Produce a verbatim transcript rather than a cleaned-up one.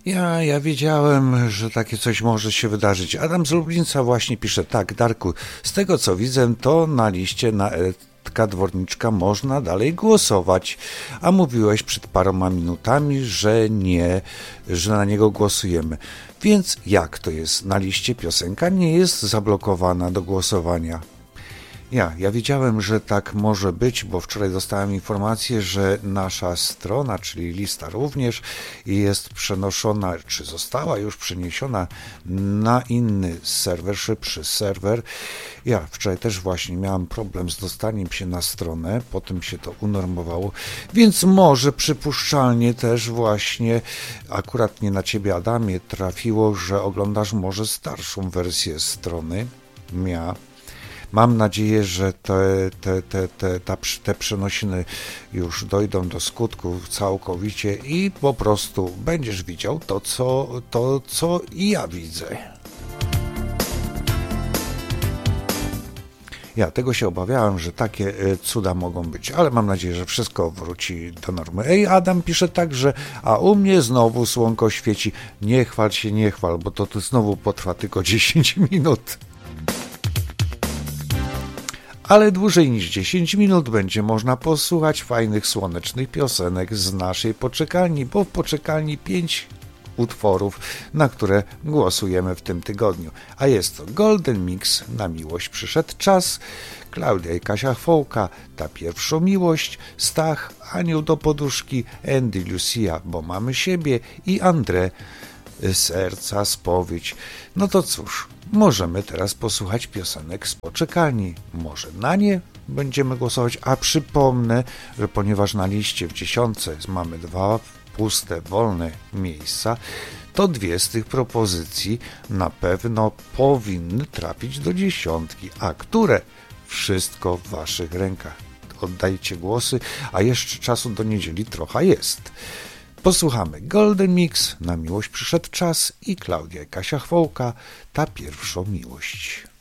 Ja, ja wiedziałem, że takie coś może się wydarzyć. Adam z Lublińca właśnie pisze, tak, Darku, z tego co widzę, to na liście na Edka Dworniczka można dalej głosować, a mówiłeś przed paroma minutami, że nie, że na niego głosujemy. Więc jak to jest? Na liście piosenka nie jest zablokowana do głosowania. Ja, ja wiedziałem, że tak może być, bo wczoraj dostałem informację, że nasza strona, czyli lista również jest przenoszona, czy została już przeniesiona na inny serwer, szybszy serwer. Ja wczoraj też właśnie miałem problem z dostaniem się na stronę, potem się to unormowało, więc może przypuszczalnie też właśnie akurat nie na ciebie, Adamie, trafiło, że oglądasz może starszą wersję strony. Ja. Mam nadzieję, że te, te, te, te, te, te przenosiny już dojdą do skutku całkowicie i po prostu będziesz widział to, co, to, co i ja widzę. Ja tego się obawiałem, że takie cuda mogą być, ale mam nadzieję, że wszystko wróci do normy. Ej, Adam pisze tak, że a u mnie znowu słonko świeci. Nie chwal się, nie chwal, bo to, to znowu potrwa tylko dziesięć minut. Ale dłużej niż dziesięć minut będzie można posłuchać fajnych, słonecznych piosenek z naszej poczekalni, bo w poczekalni pięć utworów, na które głosujemy w tym tygodniu. A jest to Golden Mix, Na miłość przyszedł czas, Klaudia i Kasia Chwołka, Ta pierwsza miłość, Stach, Anioł do poduszki, Andy Lucia, Bo mamy siebie i André, Serca spowiedź. No to cóż, możemy teraz posłuchać piosenek z poczekalni. Może na nie będziemy głosować, a przypomnę, że ponieważ na liście w dziesiątce mamy dwa puste, wolne miejsca, to dwie z tych propozycji na pewno powinny trafić do dziesiątki, a które? Wszystko w waszych rękach. Oddajcie głosy, a jeszcze czasu do niedzieli trochę jest. Posłuchamy Golden Mix, Na miłość przyszedł czas i Klaudia i Kasia Chwołka, Ta pierwsza miłość.